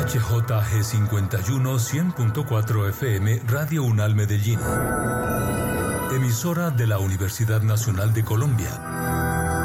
HJG51 100.4 FM Radio Unal Medellín. Emisora de la Universidad Nacional de Colombia.